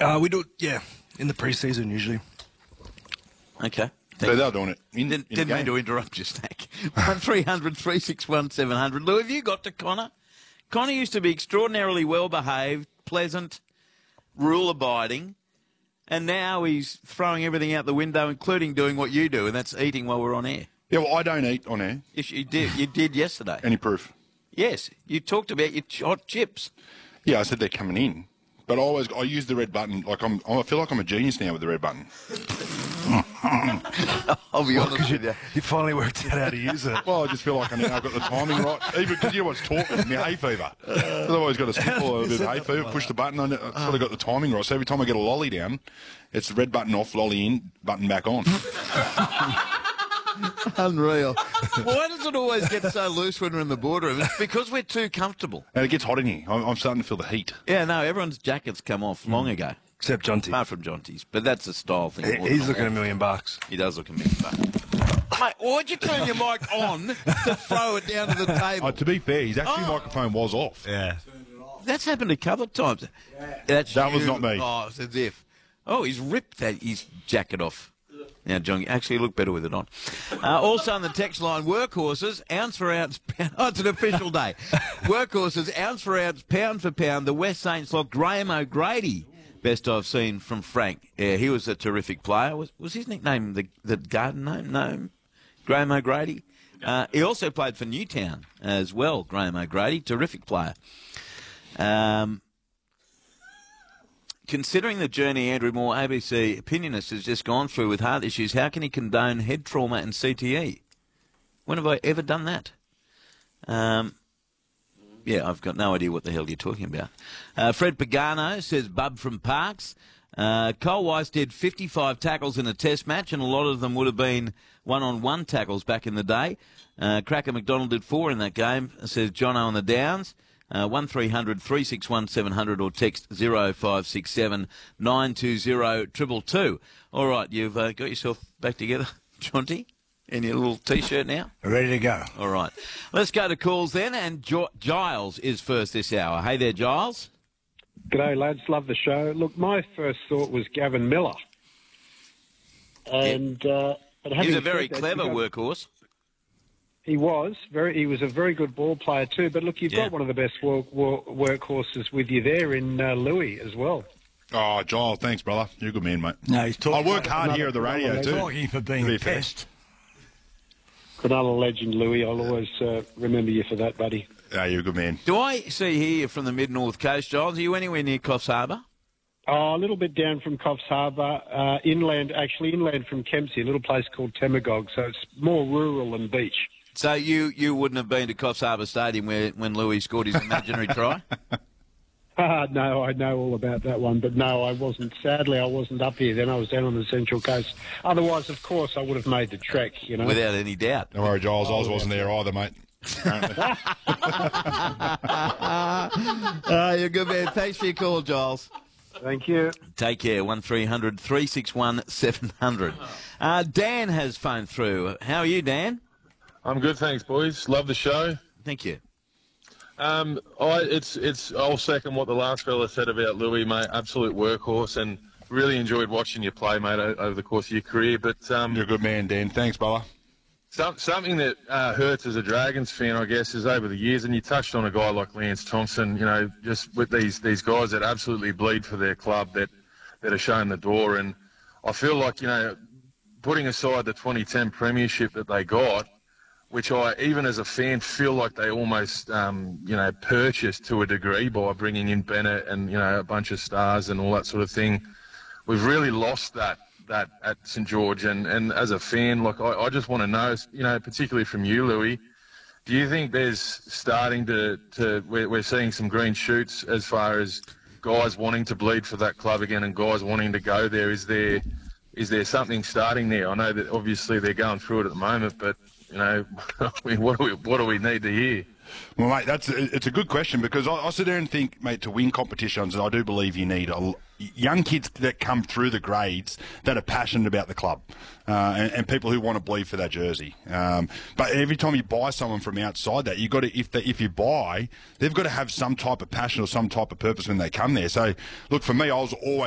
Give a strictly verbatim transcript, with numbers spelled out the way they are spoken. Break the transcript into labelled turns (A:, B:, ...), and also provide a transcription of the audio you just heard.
A: Uh, we do it, yeah, in the pre-season usually.
B: Okay.
C: So they're doing it. In,
B: Didn't,
C: in
B: didn't mean to interrupt you, Snack. one three hundred, three six one, seven hundred. Lou, have you got to Connor? Connor used to be extraordinarily well-behaved, pleasant, rule-abiding, and now he's throwing everything out the window, including doing what you do, and that's eating while we're on air.
C: Yeah, well, I don't eat on air.
B: Yes, you did. You did yesterday.
C: Any proof?
B: Yes, you talked about your ch- hot chips.
C: Yeah, I said they're coming in. But I always I use the red button. Like I'm, I feel like I'm a genius now with the red button.
B: I'll be honest with you.
A: You finally worked out how to use it.
C: Well, I just feel like I now I've got the timing right. Even because you know what's taught me, my hay fever. I've always got a sniffle a bit of hay fever, push the button on it. I've sort of got the timing right. So every time I get a lolly down, it's the red button off, lolly in, button back on.
B: Unreal. Why does it always get so loose when we're in the boardroom? It's because we're too comfortable.
C: And it gets hot in here. I'm, I'm starting to feel the heat.
B: Yeah, no, everyone's jackets come off long ago.
A: Except Jonty.
B: Apart from Jonty's. But that's a style thing.
A: He- He's looking at a million bucks.
B: He does look a million bucks. Mate, why'd you turn your mic on to throw it down to the table?
C: Oh, to be fair, his actual
B: Oh.
C: microphone was off.
A: Yeah.
B: That's happened a couple of times. That's
C: That was
B: you.
C: not me.
B: Oh, it's as if. Oh, he's ripped that his jacket off. Now, John, actually, you look better with it on. Uh, also on the text line, workhorses, ounce for ounce, pound. Oh, it's an official day. Workhorses, ounce for ounce, pound for pound. The West Saints lock Graham O'Grady. Best I've seen from Frank. Yeah, he was a terrific player. Was was his nickname the the garden name? No, Graham O'Grady. Uh, he also played for Newtown as well. Graham O'Grady, terrific player. Um. Considering the journey Andrew Moore, A B C opinionist, has just gone through with heart issues, how can he condone head trauma and C T E? When have I ever done that? Um, yeah, I've got no idea what the hell you're talking about. Uh, Fred Pagano says, Bub from Parks. Uh, Cole Weiss did fifty-five tackles in a test match, and a lot of them would have been one-on-one tackles back in the day. Uh, Cracker McDonald did four in that game, says Jono on the Downs. Uh, one three hundred, three six one, seven hundred or text zero five six seven, nine two zero, two two two. All right, you've uh, got yourself back together, Jonty, in your little T-shirt now?
A: Ready to go.
B: All right. Let's go to calls then, and jo- Giles is first this hour. Hey there, Giles.
D: G'day, lads. Love the show. Look, my first thought was Gavin Miller. And uh, but having
B: He's a
D: said
B: very
D: that,
B: clever
D: you know,
B: workhorse.
D: He was very. He was a very good ball player too. But look, you've
B: Yeah.
D: got one of the best work, work, workhorses with you there in uh, Louis as well.
C: Oh, Giles, thanks, brother. You're a good man, mate.
A: No, he's talking.
C: I work hard here at the radio, too.
A: Talking for being
C: To be
A: a
C: fair.
A: pest.
D: Another legend, Louis. I'll always uh, remember you for that, buddy.
C: Yeah, you're a good man.
B: Do I see here you're from the mid-north coast, Giles? Are you anywhere near Coffs Harbour?
D: Oh, a little bit down from Coffs Harbour, uh, inland, actually inland from Kempsey, a little place called Temagog. So it's more rural than beach.
B: So you, you wouldn't have been to Coffs Harbour Stadium where when Louis scored his imaginary try?
D: Uh, no, I know all about that one, but no, I wasn't. Sadly, I wasn't up here then. I was down on the Central Coast. Otherwise, of course, I would have made the trek, you know.
B: Without any doubt.
C: Don't worry, Giles. I wasn't there either, mate.
B: Oh, you're a good man. Thanks for your call, Giles.
D: Thank you.
B: Take care. one three hundred, three six one, seven hundred. Uh, Dan has phoned through. How are you, Dan?
E: I'm good, thanks, boys. Love the show.
B: Thank you.
E: Um, I it's it's. I'll second what the last fella said about Louis, mate. Absolute workhorse, and really enjoyed watching you play, mate, o- over the course of your career. But um,
C: You're a good man, Dan. Thanks, brother.
E: some, something that uh, hurts as a Dragons fan, I guess, is over the years. And you touched on a guy like Lance Thompson. You know, just with these these guys that absolutely bleed for their club, that that are showing the door. And I feel like, you know, putting aside the twenty ten premiership that they got, which I, even as a fan, feel like they almost, um, you know, purchased to a degree by bringing in Bennett and, you know, a bunch of stars and all that sort of thing. We've really lost that that at St George. And, and as a fan, like, I, I just want to know, you know, particularly from you, Louis, do you think there's starting to, to we're, we're seeing some green shoots as far as guys wanting to bleed for that club again and guys wanting to go there? Is there is there something starting there? I know that obviously they're going through it at the moment, but you know, I mean, what do we what do we need to hear?
C: Well, mate, that's it's a good question because I, I sit there and think, mate, to win competitions, and I do believe you need a, young kids that come through the grades that are passionate about the club uh, and, and people who want to bleed for that jersey. Um, but every time you buy someone from outside that, you got to if they, if you buy, they've got to have some type of passion or some type of purpose when they come there. So, look, for me, I was always